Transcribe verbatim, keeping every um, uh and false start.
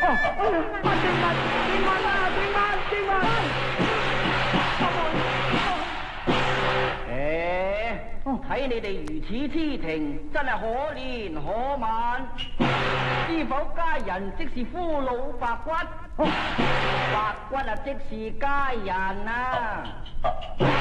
萬千萬千萬啊！千萬千萬！誒，睇你哋如此痴情，真係可憐可憫。知否佳人即是俘虜白骨，白骨啊即是佳人啊！